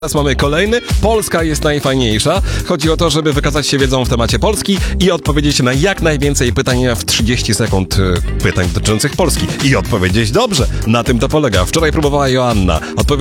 Teraz mamy kolejny. Polska jest najfajniejsza. Chodzi o to, żeby wykazać się wiedzą w temacie Polski i odpowiedzieć na jak najwięcej pytań w 30 sekund pytań dotyczących Polski. I odpowiedzieć dobrze. Na tym to polega. Wczoraj próbowała Joanna.